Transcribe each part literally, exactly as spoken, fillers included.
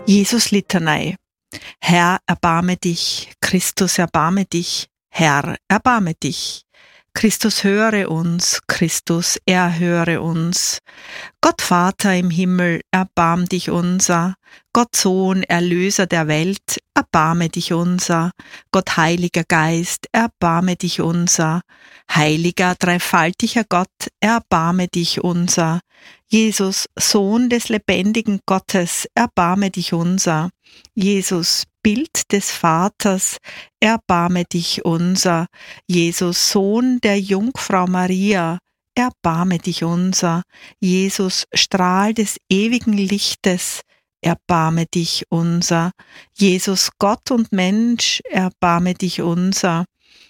Jesus-Litanei. Herr, erbarme dich. Christus, erbarme dich. Herr, erbarme dich. Christus, höre uns. Christus, erhöre uns. Gott Vater im Himmel, erbarm dich unser. Gott Sohn, Erlöser der Welt, erbarme dich unser. Gott Heiliger Geist, erbarme dich unser. Heiliger, dreifaltiger Gott, erbarme dich unser. Jesus, Sohn des lebendigen Gottes, erbarme dich unser. Jesus, Bild des Vaters, erbarme dich unser. Jesus, Sohn der Jungfrau Maria, erbarme dich unser. Jesus, Strahl des ewigen Lichtes, erbarme dich unser. Jesus, Gott und Mensch, erbarme dich unser.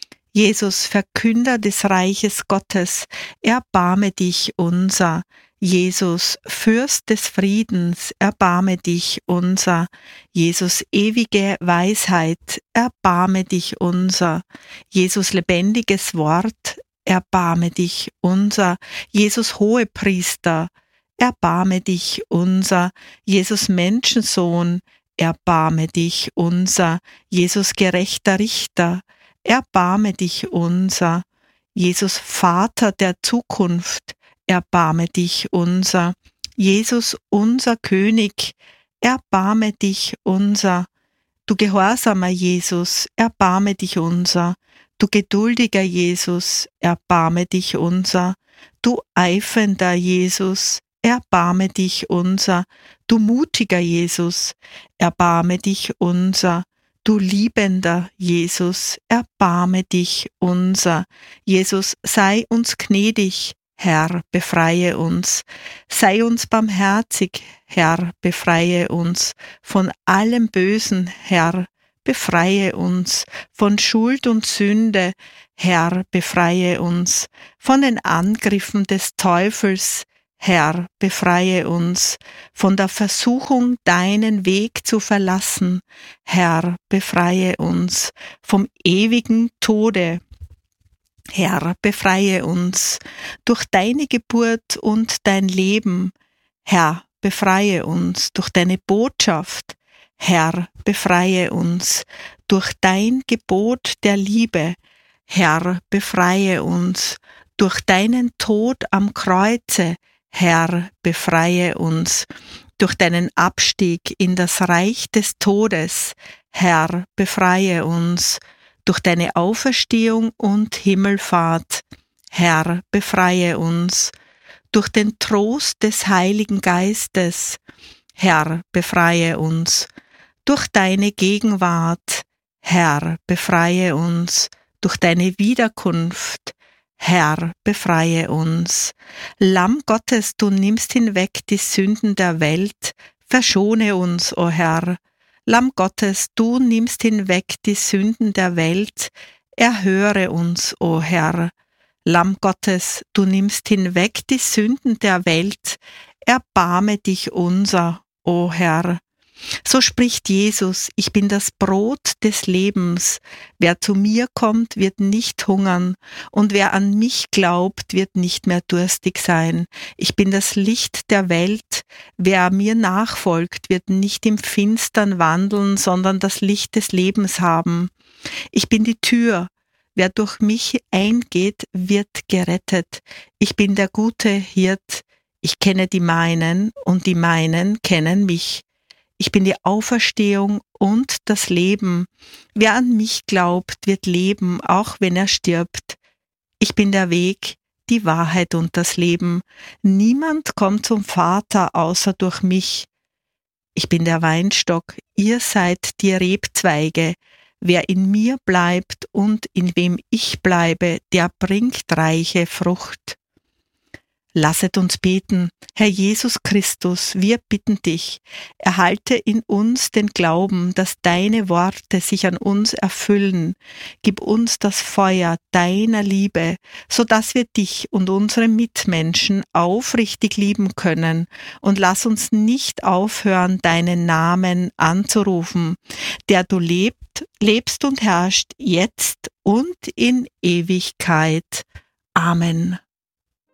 Jesus, Verkünder des Reiches Gottes, erbarme dich unser. Jesus, Fürst des Friedens, erbarme dich unser. Jesus, ewige Weisheit, erbarme dich unser. Jesus, lebendiges Wort, erbarme dich unser. Jesus, Hohepriester, erbarme dich unser. Jesus, Menschensohn, erbarme dich unser. Jesus, gerechter Richter, erbarme dich unser. Jesus, Vater der Zukunft, erbarme dich unser. Jesus, unser König, erbarme dich unser. Du gehorsamer Jesus, erbarme dich unser. Du geduldiger Jesus, erbarme dich unser. Du eifernder Jesus, erbarme dich unser. Du mutiger Jesus, erbarme dich unser. Du liebender Jesus, erbarme dich unser. Jesus, sei uns gnädig, Herr, befreie uns. Sei uns barmherzig, Herr, befreie uns. Von allem Bösen, Herr, befreie uns. Von Schuld und Sünde, Herr, befreie uns. Von den Angriffen des Teufels, Herr, befreie uns. Von der Versuchung, deinen Weg zu verlassen, Herr, befreie uns. Vom ewigen Tode, Herr, befreie uns. Durch deine Geburt und dein Leben, Herr, befreie uns. Durch deine Botschaft, Herr, befreie uns. Durch dein Gebot der Liebe, Herr, befreie uns. Durch deinen Tod am Kreuze, Herr, befreie uns. Durch deinen Abstieg in das Reich des Todes, Herr, befreie uns. Durch deine Auferstehung und Himmelfahrt, Herr, befreie uns. Durch den Trost des Heiligen Geistes, Herr, befreie uns. Durch deine Gegenwart, Herr, befreie uns. Durch deine Wiederkunft, Herr, befreie uns. Lamm Gottes, du nimmst hinweg die Sünden der Welt, verschone uns, o Herr. Lamm Gottes, du nimmst hinweg die Sünden der Welt, erhöre uns, o Herr. Lamm Gottes, du nimmst hinweg die Sünden der Welt, erbarme dich unser, o Herr. So spricht Jesus, ich bin das Brot des Lebens. Wer zu mir kommt, wird nicht hungern, und wer an mich glaubt, wird nicht mehr durstig sein. Ich bin das Licht der Welt. Wer mir nachfolgt, wird nicht im Finstern wandeln, sondern das Licht des Lebens haben. Ich bin die Tür. Wer durch mich eingeht, wird gerettet. Ich bin der gute Hirt. Ich kenne die meinen, und die meinen kennen mich. Ich bin die Auferstehung und das Leben. Wer an mich glaubt, wird leben, auch wenn er stirbt. Ich bin der Weg, die Wahrheit und das Leben. Niemand kommt zum Vater außer durch mich. Ich bin der Weinstock, ihr seid die Rebzweige. Wer in mir bleibt und in wem ich bleibe, der bringt reiche Frucht. Lasset uns beten. Herr Jesus Christus, wir bitten dich, erhalte in uns den Glauben, dass deine Worte sich an uns erfüllen. Gib uns das Feuer deiner Liebe, so dass wir dich und unsere Mitmenschen aufrichtig lieben können. Und lass uns nicht aufhören, deinen Namen anzurufen, der du lebt, lebst und herrschst jetzt und in Ewigkeit. Amen.